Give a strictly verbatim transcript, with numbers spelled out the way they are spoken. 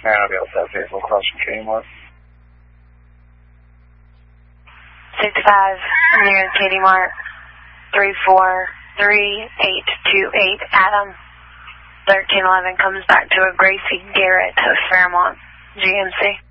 Man, I'll be able to have vehicle crossing Kmart. sixty-five near Katie Mart, three four three eight two eight. Adam, thirteen eleven comes back to a Gracie Garrett of Fairmont, G M C.